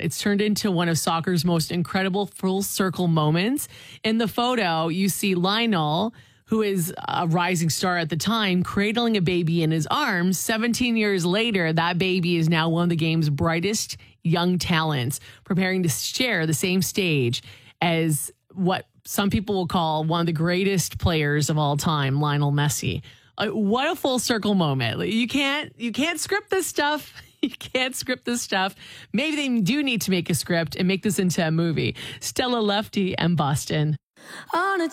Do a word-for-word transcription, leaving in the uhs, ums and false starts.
It's turned into one of soccer's most incredible full circle moments. In the photo, you see Lionel, who is a rising star at the time, cradling a baby in his arms. seventeen years later, that baby is now one of the game's brightest young talents, preparing to share the same stage as what some people will call one of the greatest players of all time, Lionel Messi. Uh, what a full circle moment. You can't, you can't script this stuff. You can't script this stuff. Maybe they do need to make a script and make this into a movie. Stella Lefty and Boston. On a